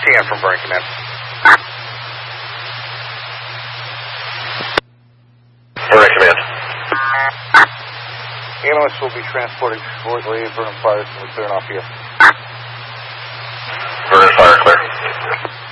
again from Burn Command. Burn Command. Analysts will be transporting shortly. Burn fires will be clearing off here.